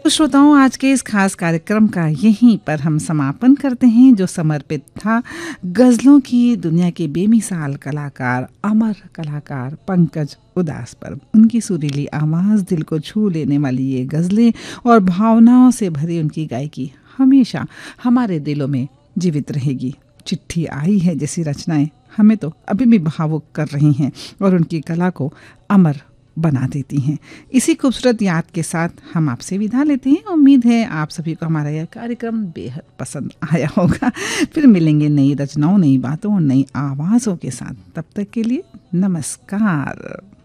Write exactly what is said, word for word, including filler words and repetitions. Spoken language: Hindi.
तो श्रोताओं, आज के इस खास कार्यक्रम का यहीं पर हम समापन करते हैं, जो समर्पित था गज़लों की दुनिया के बेमिसाल कलाकार, अमर कलाकार पंकज उदास पर। उनकी सुरीली आवाज़, दिल को छू लेने वाली ये गज़लें और भावनाओं से भरी उनकी गायकी हमेशा हमारे दिलों में जीवित रहेगी। चिट्ठी आई है जैसी रचनाएं हमें तो अभी भी भावुक कर रही हैं और उनकी कला को अमर बना देती हैं। इसी खूबसूरत याद के साथ हम आपसे विदा लेते हैं। उम्मीद है आप सभी को हमारा यह कार्यक्रम बेहद पसंद आया होगा। फिर मिलेंगे नई रचनाओं, नई बातों और नई आवाज़ों के साथ। तब तक के लिए नमस्कार।